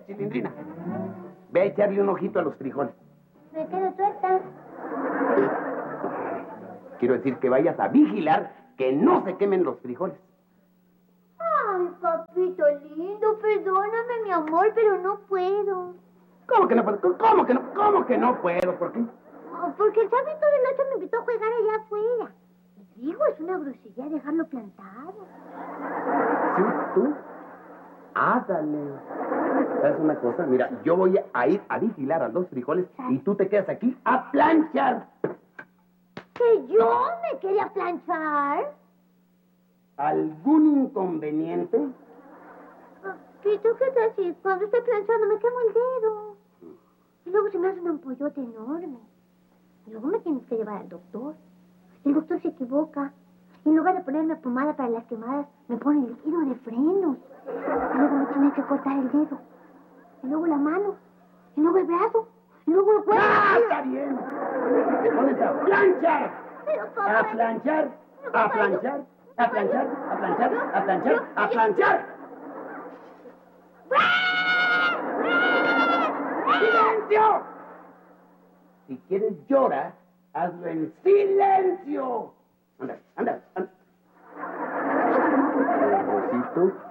Chilindrina, ve a echarle un ojito a los frijoles. Me quedo tuerta. Quiero decir que vayas a vigilar que no se quemen los frijoles. Ay, papito lindo, perdóname, mi amor, pero no puedo. ¿Cómo que no puedo? ¿Cómo que no puedo? ¿Por qué? Porque el chavito del 8 me invitó a jugar allá afuera. Y digo, es una grosería dejarlo plantado. ¿Sí? ¿Tú? Ándale. ¿Sabes una cosa? Mira, yo voy a ir a vigilar a los frijoles y tú te quedas aquí a planchar. ¿Que yo me quería planchar? ¿Algún inconveniente? Papito, ¿qué tal si cuando estoy planchando me quemo el dedo? Y luego se me hace un ampollote enorme. Y luego me tienes que llevar al doctor. El doctor se equivoca. Y en lugar de ponerme pomada para las quemadas, me pone líquido de frenos. Y luego me tiene que cortar el dedo. Y luego la mano. Y luego el brazo. Y luego el cuello. ¡Ah, está bien! Te pones a planchar. Pero, papá, A planchar, a planchar, a planchar, a planchar, a planchar, a planchar. ¡Silencio! Si quieres llorar, hazlo en silencio. Anda. Rosito.